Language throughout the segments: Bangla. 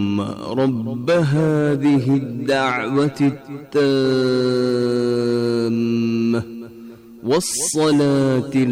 رب هذه الدعوة التامة والصلاة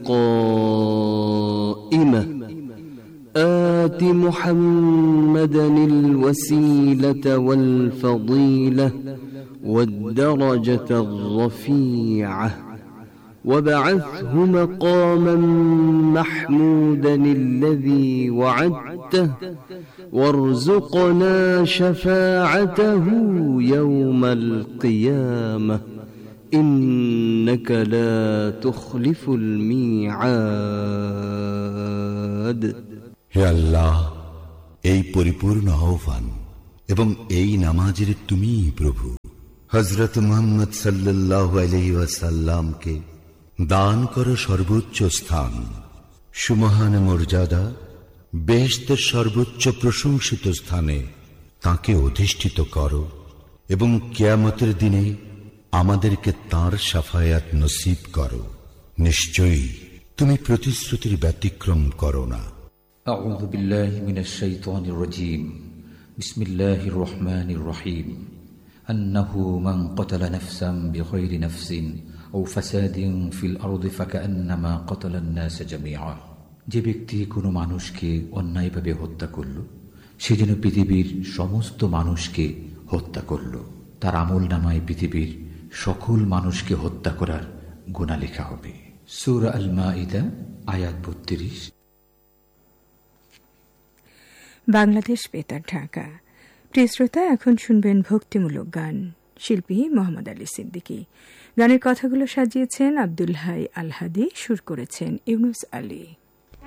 القائمة آت محمدا الوسيلة والفضيلة والدرجة الرفيعة وابعثه مقاما محمودا الذي وعدته وارزقنا شفاعته يوم القيامة إنك لا تخلف الميعاد. হে আল্লাহ, এই পরিপূর্ণ আহ্বান এবং এই নামাজের তুমিই প্রভু। হযরত মুহাম্মদ সাল্লাল্লাহু আলাইহি ওয়াসাল্লামকে দান করো সর্বোচ্চ স্থান, সুমহান মর্যাদা, বেহেশতের সর্বোচ্চ প্রশংসিত স্থানে তাকে অধিষ্ঠিত করো এবং কিয়ামতের দিনে আমাদেরকে তাঁর শাফায়াত নসিব করো। নিশ্চয়ই তুমি প্রতিশ্রুতির ব্যতিক্রম করো না। আউযু বিল্লাহি মিনাশ শাইতানির রাজীম। বিসমিল্লাহির রহমানির রহিম। আন্নাহু মান ক্বাতালা নাফসান বিগাইরি নাফসিন আও ফাসাদিন ফিল আরদি ফাকান্নামা ক্বাতালান নাস জামিআ। যে ব্যক্তি কোনো মানুষকে অন্যায়ভাবে হত্যা করল, সে যেন পৃথিবীর সমস্ত মানুষকে হত্যা করল। তার আমলনামায় পৃথিবীর সকল মানুষকে হত্যা করার গুনাহ লেখা হবে। সূরা আল মাইদা আয়াত ৩২। বাংলাদেশ বেতার, ঢাকা। প্রিয় শ্রোতা, এখন শুনবেন ভক্তিমূলক গান। শিল্পী মোহাম্মদ আলী সিদ্দিকী। গানের কথাগুলো সাজিয়েছেন আব্দুল হাই আল হাদি, সুর করেছেন ইউনুস আলী।